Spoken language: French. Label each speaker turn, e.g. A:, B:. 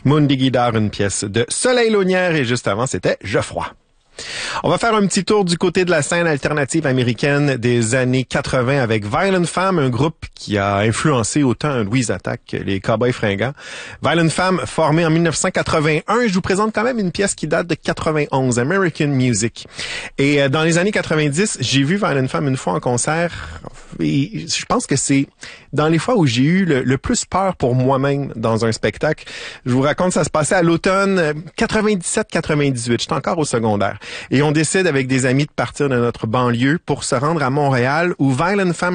A: Mundi Guidar, une pièce de Soleil Launière, et juste avant, c'était Geoffroy. On va faire un petit tour du côté de la scène alternative américaine des années 80 avec Violent Femmes, un groupe qui a influencé autant Louise Attaque que les Cowboys fringants. Violent Femmes, formé en 1981, je vous présente quand même une pièce qui date de 91, American Music. Et dans les années 90, j'ai vu Violent Femmes une fois en concert, et je pense que c'est dans les fois où j'ai eu le plus peur pour moi-même dans un spectacle. Je vous raconte, ça se passait à l'automne 97-98, j'étais encore au secondaire. Et on décide avec des amis de partir de notre banlieue pour se rendre à Montréal où Violent Femmes